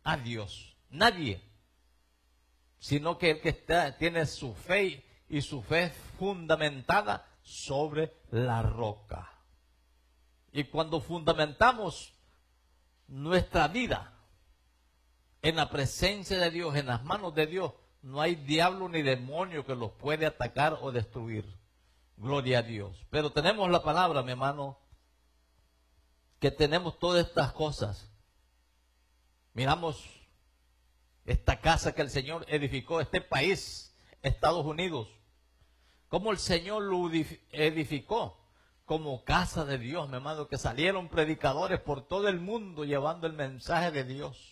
a Dios. Nadie. Sino que el que tiene su fe y su fe fundamentada sobre la roca. Y cuando fundamentamos nuestra vida en la presencia de Dios, en las manos de Dios, no hay diablo ni demonio que los puede atacar o destruir. Gloria a Dios. Pero tenemos la palabra, mi hermano, que tenemos todas estas cosas. Miramos esta casa que el Señor edificó, este país, Estados Unidos. Cómo el Señor lo edificó como casa de Dios, mi hermano, que salieron predicadores por todo el mundo llevando el mensaje de Dios.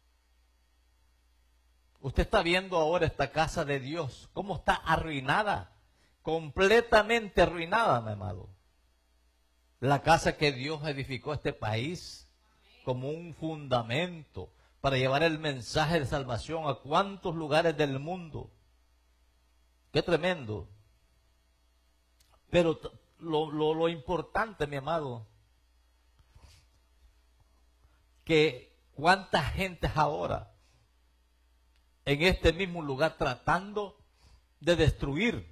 Usted está viendo ahora esta casa de Dios, cómo está arruinada, completamente arruinada, mi amado. La casa que Dios edificó este país como un fundamento para llevar el mensaje de salvación a cuántos lugares del mundo. Qué tremendo. Pero lo importante, mi amado, que cuánta gente ahora en este mismo lugar tratando de destruir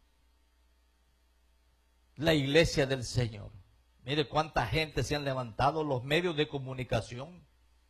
la iglesia del Señor. Mire cuánta gente se han levantado, los medios de comunicación.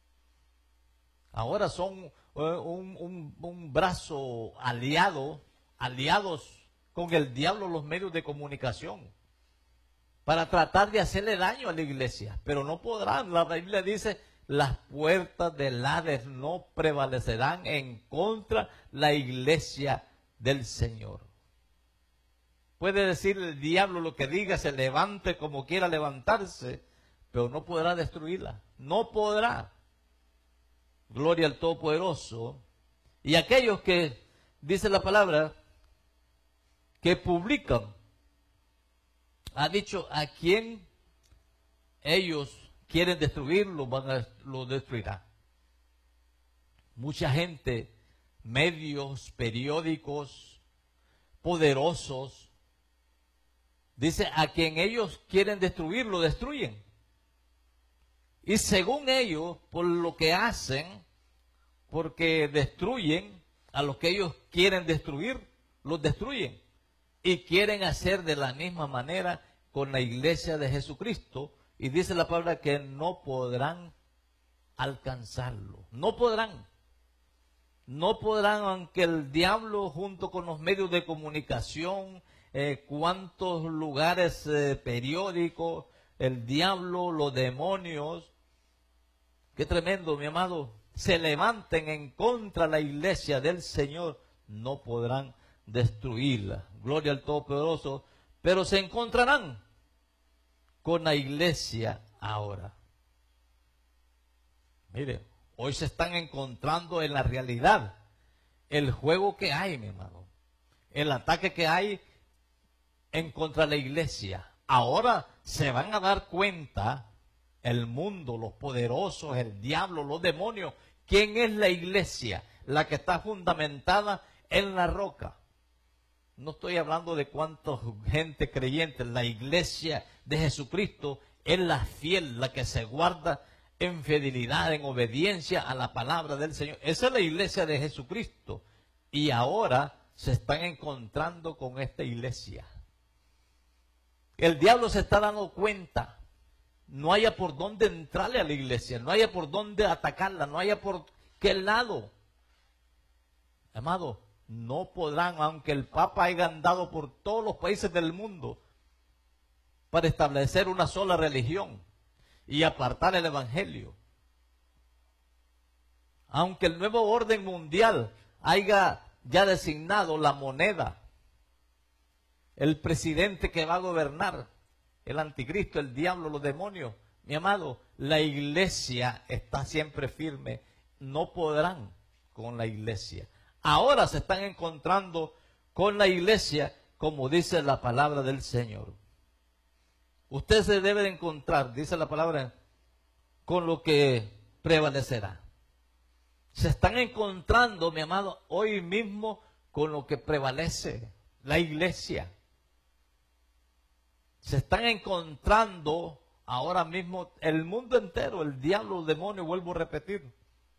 Ahora son un brazo aliados con el diablo los medios de comunicación para tratar de hacerle daño a la iglesia, pero no podrán. La Biblia dice, las puertas del Hades no prevalecerán en contra la iglesia del Señor. Puede decir el diablo lo que diga, se levante como quiera levantarse, pero no podrá destruirla, no podrá. Gloria al Todopoderoso. Y aquellos que, dice la palabra, que publican, ha dicho a quien ellos quieren destruirlo, lo destruirán. Mucha gente, medios, periódicos, poderosos, dice a quien ellos quieren destruir, lo destruyen. Y según ellos, por lo que hacen, porque destruyen a los que ellos quieren destruir, los destruyen. Y quieren hacer de la misma manera con la iglesia de Jesucristo. Y dice la palabra que no podrán alcanzarlo. No podrán. No podrán, aunque el diablo junto con los medios de comunicación, cuántos lugares periódicos, el diablo, los demonios, qué tremendo, mi amado, se levanten en contra de la iglesia del Señor, no podrán destruirla. Gloria al Todopoderoso, pero se encontrarán con la iglesia ahora. Mire, hoy se están encontrando en la realidad el juego que hay, mi hermano, el ataque que hay en contra de la iglesia. Ahora se van a dar cuenta el mundo, los poderosos, el diablo, los demonios, quién es la iglesia, la que está fundamentada en la roca. No estoy hablando de cuánta gente creyente, la iglesia de Jesucristo es la fiel, la que se guarda en fidelidad, en obediencia a la palabra del Señor. Esa es la iglesia de Jesucristo. Y ahora se están encontrando con esta iglesia. El diablo se está dando cuenta. No haya por dónde entrarle a la iglesia, no haya por dónde atacarla, no haya por qué lado. Amado, no podrán, aunque el Papa haya andado por todos los países del mundo para establecer una sola religión y apartar el Evangelio. Aunque el nuevo orden mundial haya ya designado la moneda, el presidente que va a gobernar, el anticristo, el diablo, los demonios, mi amado, la iglesia está siempre firme. No podrán con la iglesia. Ahora se están encontrando con la iglesia, como dice la palabra del Señor. Usted se debe de encontrar, dice la palabra, con lo que prevalecerá. Se están encontrando, mi amado, hoy mismo con lo que prevalece, la iglesia. Se están encontrando ahora mismo el mundo entero, el diablo, el demonio, vuelvo a repetir.